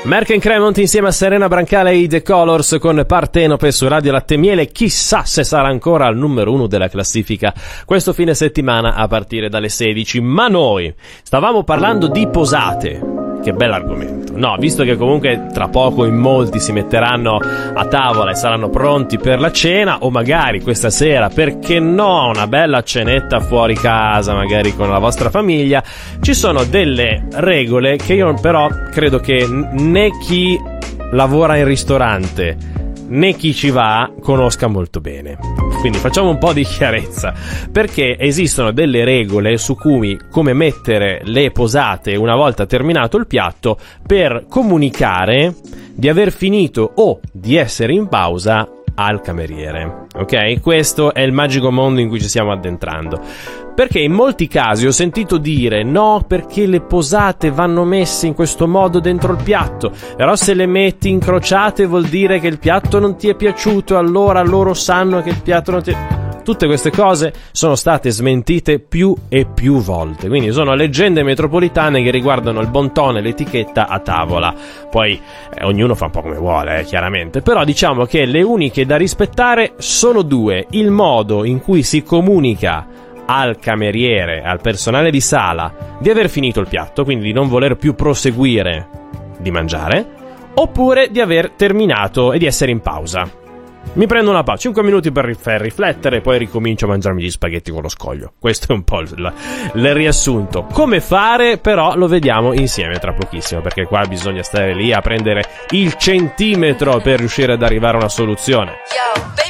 Merck & Cremont insieme a Serena Brancale e The Colors con Partenope su Radio Latte e Miele. Chissà se sarà ancora al numero 1 della classifica questo fine settimana a partire dalle 16. Ma noi stavamo parlando di posate. Che bell'argomento. No, visto che comunque tra poco in molti si metteranno a tavola e saranno pronti per la cena, o magari questa sera, perché no, una bella cenetta fuori casa, magari con la vostra famiglia, ci sono delle regole che io però credo che né chi lavora in ristorante né chi ci va conosca molto bene. Quindi facciamo un po' di chiarezza, perché esistono delle regole su cui come mettere le posate una volta terminato il piatto per comunicare di aver finito o di essere in pausa al cameriere. Ok? Questo è il magico mondo in cui ci stiamo addentrando. Perché in molti casi ho sentito dire no, perché le posate vanno messe in questo modo dentro il piatto, però se le metti incrociate vuol dire che il piatto non ti è piaciuto, allora loro sanno che il piatto non ti è... Tutte queste cose sono state smentite più e più volte, quindi sono leggende metropolitane che riguardano il bon ton e l'etichetta a tavola. Poi ognuno fa un po' come vuole, chiaramente, però diciamo che le uniche da rispettare sono due: il modo in cui si comunica al cameriere, al personale di sala, di aver finito il piatto, quindi di non voler più proseguire di mangiare, oppure di aver terminato e di essere in pausa. Mi prendo una pausa, 5 minuti per riflettere, poi ricomincio a mangiarmi gli spaghetti con lo scoglio. Questo è un po' il riassunto. Come fare però lo vediamo insieme tra pochissimo, perché qua bisogna stare lì a prendere il centimetro per riuscire ad arrivare a una soluzione.